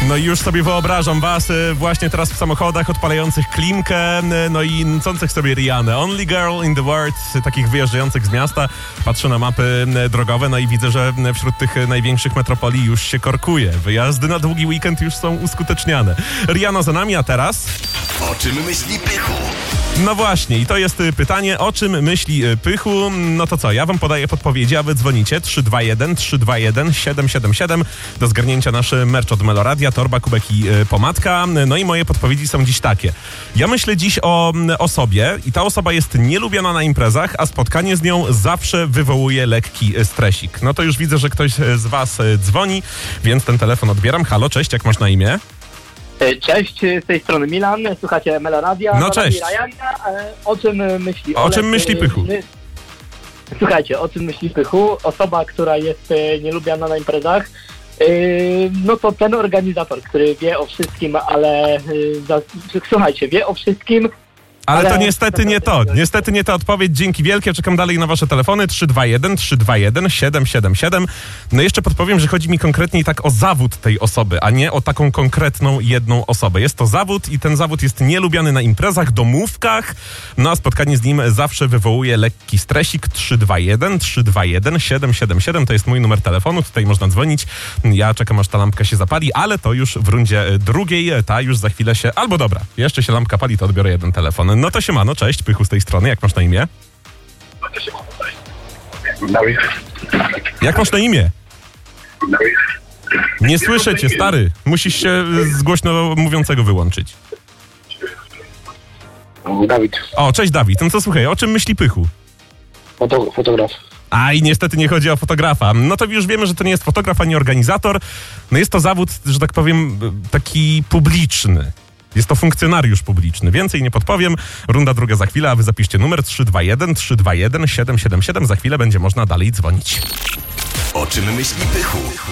No i już sobie wyobrażam was właśnie teraz w samochodach odpalających klimkę, no i nucących sobie Rihannę. Only girl in the world, takich wyjeżdżających z miasta. Patrzę na mapy drogowe, no i widzę, że wśród tych największych metropolii już się korkuje. Wyjazdy na długi weekend już są uskuteczniane. Rihanna za nami, a teraz... O czym myśli Pychu? No właśnie, i to jest pytanie, o czym myśli Pychu. No to co, ja wam podaję podpowiedzi, a wy dzwonicie 321-321-777 do zgarnięcia nasz merch od Meloradia, torba, kubek i pomadka. No i moje podpowiedzi są dziś takie. Ja myślę dziś o osobie i ta osoba jest nielubiana na imprezach, a spotkanie z nią zawsze wywołuje lekki stresik. No to już widzę, że ktoś z was dzwoni, więc ten telefon odbieram. Halo, cześć, jak masz na imię? Cześć, z tej strony Milan, słuchacie Meloradia. No cześć. O czym myśli O czym myśli Pychu? Słuchajcie, o czym myśli Pychu? Osoba, która jest nielubiana na imprezach, no to ten organizator, który wie o wszystkim, ale słuchajcie, wie o wszystkim. Ale to niestety nie to. Niestety nie ta odpowiedź. Dzięki wielkie. Czekam dalej na wasze telefony. 321-321-777. No jeszcze podpowiem, że chodzi mi konkretnie tak o zawód tej osoby, a nie o taką konkretną jedną osobę. Jest to zawód i ten zawód jest nielubiany na imprezach, domówkach. No a spotkanie z nim zawsze wywołuje lekki stresik. 321-321-777. To jest mój numer telefonu. Tutaj można dzwonić. Ja czekam, aż ta lampka się zapali, ale to już w rundzie drugiej. Ta już za chwilę się... Albo dobra, jeszcze się lampka pali, to odbiorę jeden telefon. No to siemano, cześć, Pychu z tej strony, jak masz na imię? Dawid. Jak masz na imię? Dawid. Nie słyszę cię, stary. Musisz się z głośno mówiącego wyłączyć. Dawid. O, cześć Dawid. No to słuchaj, o czym myśli Pychu? Fotograf. A i niestety nie chodzi o fotografa. No to już wiemy, że to nie jest fotograf ani organizator. No jest to zawód, że tak powiem, taki publiczny. Jest to funkcjonariusz publiczny. Więcej nie podpowiem. Runda druga za chwilę, a wy zapiszcie numer 321-321-777. Za chwilę będzie można dalej dzwonić. O czym myśli Pychu?